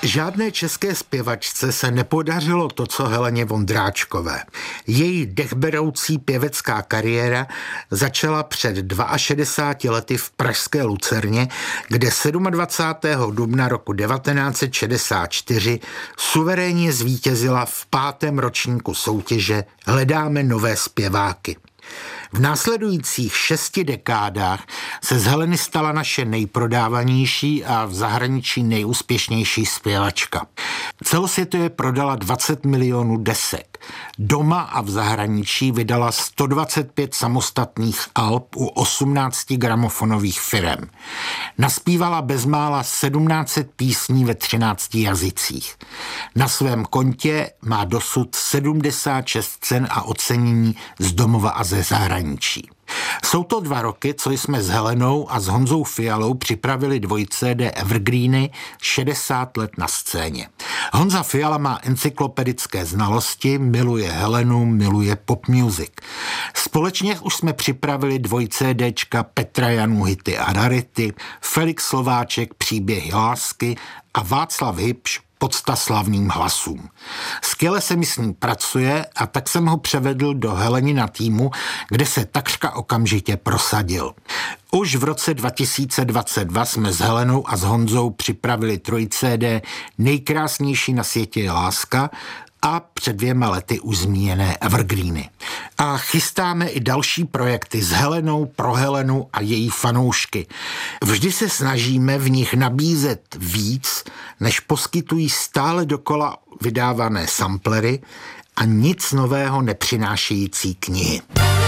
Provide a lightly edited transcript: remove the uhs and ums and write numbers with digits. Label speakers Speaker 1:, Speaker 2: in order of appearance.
Speaker 1: Žádné české zpěvačce se nepodařilo to, co Heleně Vondráčkové. Její dechberoucí pěvecká kariéra začala před 62 lety v pražské Lucerně, kde 27. dubna roku 1964 suverénně zvítězila v 5. ročníku soutěže Hledáme nové zpěváky. V následujících 6 dekádách se z Heleny stala naše nejprodávanější a v zahraničí nejúspěšnější zpěvačka. Celosvětově prodala 20 milionů desek. Doma a v zahraničí vydala 125 samostatných alb u 18 gramofonových firem. Naspívala bezmála 1700 písní ve 13 jazycích. Na svém kontě má dosud 76 cen a ocenění z domova a ze zahraničí. Jsou to 2 roky, co jsme s Helenou a s Honzou Fialou připravili 2 CD Evergreeny 60 let na scéně. Honza Fiala má encyklopedické znalosti, miluje Helenu, miluje pop music. Společně už jsme připravili 2 CDčka Petra Janů Hity a rarity, Felix Slováček Příběhy lásky a Václav Hybš Podsta slavným hlasům. Skvěle se mi s ním pracuje a tak jsem ho převedl do Helenina týmu, kde se takřka okamžitě prosadil. Už v roce 2022 jsme s Helenou a s Honzou připravili 3 CD Nejkrásnější na světě je láska a před 2 lety už zmíněné Evergreeny. A chystáme i další projekty s Helenou, pro Helenu a její fanoušky. Vždy se snažíme v nich nabízet víc, než poskytují stále dokola vydávané samplery a nic nového nepřinášející knihy.